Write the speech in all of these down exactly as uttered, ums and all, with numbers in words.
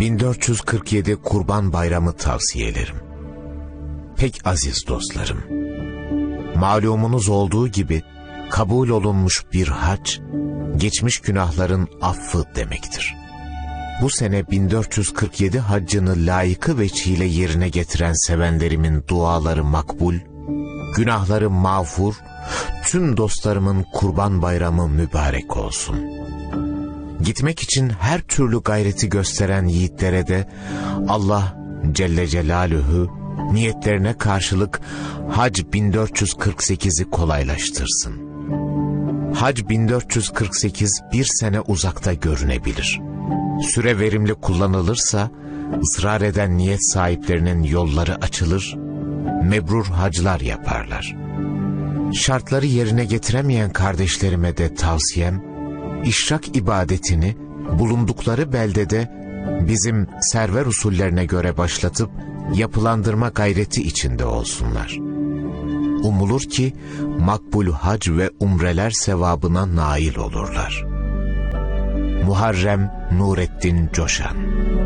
bin dört yüz kırk yedi Kurban Bayramı tavsiyelerim. Pek aziz dostlarım, malumunuz olduğu gibi kabul olunmuş bir hac, geçmiş günahların affı demektir. Bu sene bin dört yüz kırk yedi haccını layıkı veçhiyle yerine getiren sevenlerimin duaları makbul, günahları mağfur, tüm dostlarımın Kurban Bayramı mübarek olsun. Gitmek için her türlü gayreti gösteren yiğitlere de Allah Celle Celaluhu niyetlerine karşılık Hac bin dört yüz kırk sekizi kolaylaştırsın. Hac bin dört yüz kırk sekiz bir sene uzakta görünebilir. Süre verimli kullanılırsa ısrar eden niyet sahiplerinin yolları açılır, mebrur haclar yaparlar. Şartları yerine getiremeyen kardeşlerime de tavsiyem, işrak ibadetini bulundukları beldede bizim server usullerine göre başlatıp yapılandırma gayreti içinde olsunlar. Umulur ki makbul hac ve umreler sevabına nail olurlar. Muharrem Nurettin Coşan.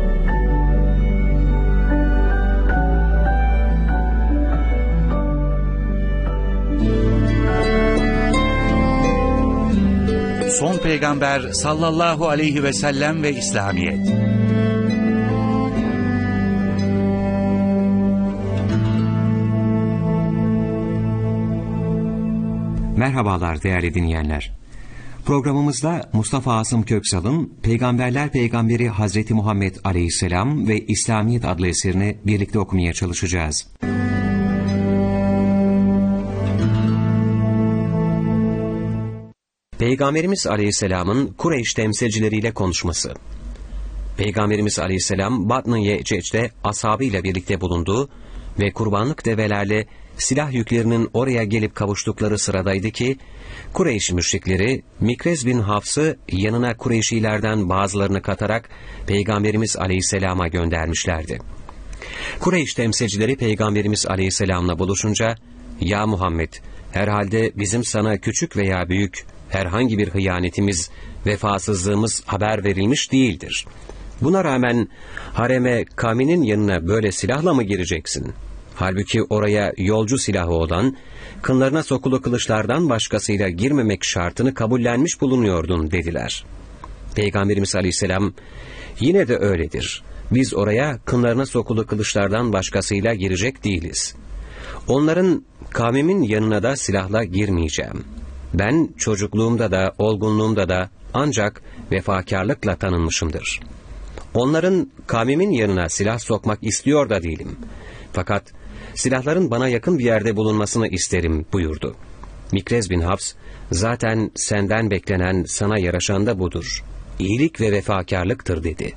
Son Peygamber sallallahu aleyhi ve sellem ve İslamiyet. Merhabalar değerli dinleyenler. Programımızda Mustafa Asım Köksal'ın Peygamberler Peygamberi Hazreti Muhammed Aleyhisselam ve İslamiyet adlı eserini birlikte okumaya çalışacağız. Peygamberimiz Aleyhisselam'ın Kureyş temsilcileriyle konuşması. Peygamberimiz Aleyhisselam Batn-ı Yecec'te ashabıyla birlikte bulunduğu ve kurbanlık develerle silah yüklerinin oraya gelip kavuştukları sıradaydı ki, Kureyş müşrikleri Mikrez bin Hafs'ı yanına Kureyşilerden bazılarını katarak Peygamberimiz Aleyhisselam'a göndermişlerdi. Kureyş temsilcileri Peygamberimiz Aleyhisselam'la buluşunca, "Ya Muhammed, herhalde bizim sana küçük veya büyük herhangi bir hıyanetimiz, vefasızlığımız haber verilmiş değildir. Buna rağmen hareme kavminin yanına böyle silahla mı gireceksin? Halbuki oraya yolcu silahı olan, kınlarına sokulu kılıçlardan başkasıyla girmemek şartını kabullenmiş bulunuyordun" dediler. Peygamberimiz Aleyhisselam, "Yine de öyledir. Biz oraya kınlarına sokulu kılıçlardan başkasıyla girecek değiliz. Onların kavmimin yanına da silahla girmeyeceğim. Ben çocukluğumda da olgunluğumda da ancak vefakarlıkla tanınmışımdır. Onların kavmimin yanına silah sokmak istiyor da değilim. Fakat silahların bana yakın bir yerde bulunmasını isterim" buyurdu. Mikrez bin Hafs, "Zaten senden beklenen, sana yaraşan da budur. İyilik ve vefakarlıktır" dedi.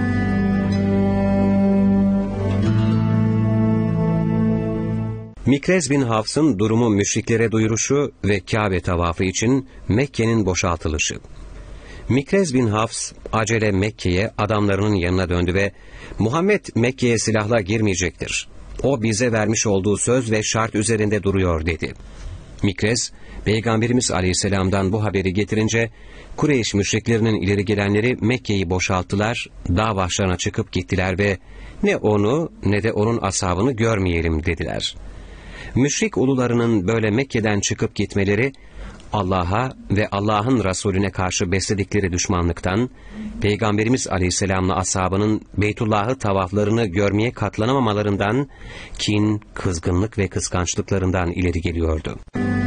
Mikrez bin Hafs'ın durumu müşriklere duyuruşu ve Kabe tavafı için Mekke'nin boşaltılışı. Mikrez bin Hafs acele Mekke'ye adamlarının yanına döndü ve "Muhammed Mekke'ye silahla girmeyecektir. O bize vermiş olduğu söz ve şart üzerinde duruyor" dedi. Mikrez, Peygamberimiz Aleyhisselam'dan bu haberi getirince, Kureyş müşriklerinin ileri gelenleri Mekke'yi boşalttılar, dağ başlarına çıkıp gittiler ve "Ne onu ne de onun ashabını görmeyelim" dediler. Müşrik ulularının böyle Mekke'den çıkıp gitmeleri, Allah'a ve Allah'ın Resulüne karşı besledikleri düşmanlıktan, Peygamberimiz Aleyhisselam'la ashabının Beytullah'ı tavaflarını görmeye katlanamamalarından, kin, kızgınlık ve kıskançlıklarından ileri geliyordu.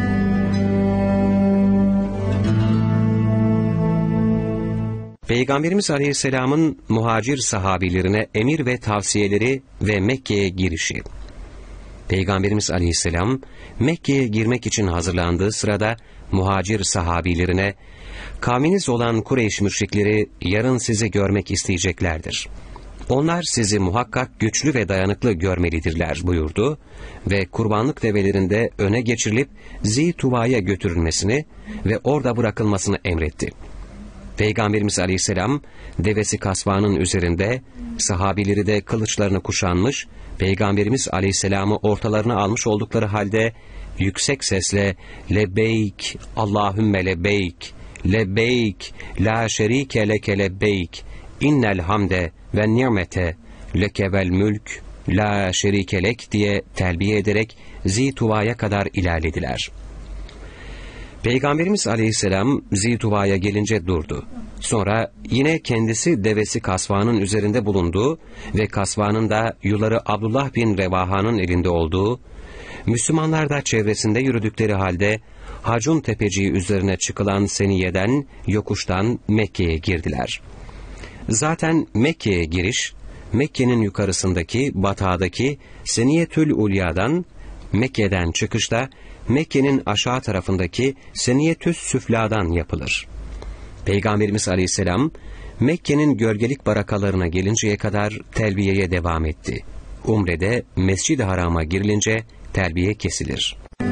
Peygamberimiz Aleyhisselam'ın muhacir sahabilerine emir ve tavsiyeleri ve Mekke'ye girişi. Peygamberimiz Aleyhisselam, Mekke'ye girmek için hazırlandığı sırada, muhacir sahabilerine, "Kavminiz olan Kureyş müşrikleri yarın sizi görmek isteyeceklerdir. Onlar sizi muhakkak güçlü ve dayanıklı görmelidirler" buyurdu ve kurbanlık develerinde öne geçirilip Zituva'ya götürülmesini ve orada bırakılmasını emretti. Peygamberimiz Aleyhisselam, devesi kasvanın üzerinde, sahabileri de kılıçlarını kuşanmış, Peygamberimiz Aleyhisselam'ı ortalarına almış oldukları halde, yüksek sesle "Lebeyk, Allahümme lebeyk, Lebbeyk, la şerike leke lebbeyk, innel hamde ve nimete, leke vel mülk, la şerike lek diye telbiye ederek Zituva'ya kadar ilerlediler. Peygamberimiz Aleyhisselam Zituva'ya gelince durdu. Sonra yine kendisi devesi kasvanın üzerinde bulunduğu ve kasvanın da yuları Abdullah bin Revaha'nın elinde olduğu, Müslümanlar da çevresinde yürüdükleri halde Hacun tepeciği üzerine çıkılan seniyeden, yokuştan Mekke'ye girdiler. Zaten Mekke'ye giriş, Mekke'nin yukarısındaki, batağdaki Seniyetül Ulya'dan, Mekke'den çıkışta Mekke'nin aşağı tarafındaki Seniyetü's Süfla'dan yapılır. Peygamberimiz Aleyhisselam, Mekke'nin gölgelik barakalarına gelinceye kadar telbiyeye devam etti. Umre'de Mescid-i Haram'a girilince telbiye kesilir.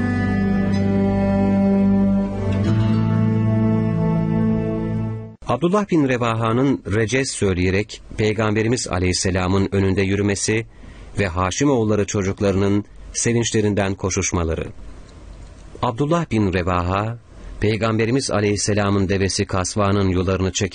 Abdullah bin Revaha'nın recez söyleyerek Peygamberimiz Aleyhisselam'ın önünde yürümesi ve Haşimoğulları çocuklarının sevinçlerinden koşuşmaları. Abdullah bin Revaha, Peygamberimiz Aleyhisselam'ın devesi kasvanın yularını çekip